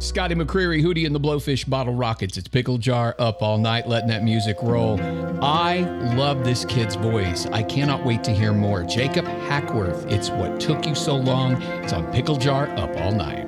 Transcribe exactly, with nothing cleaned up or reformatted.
Scotty McCreery, Hootie and the Blowfish Bottle Rockets. It's Pickle Jar up all night, letting that music roll. I love this kid's voice. I cannot wait to hear more. Jacob Hackworth, It's What Took You So Long. It's on Pickle Jar up all night.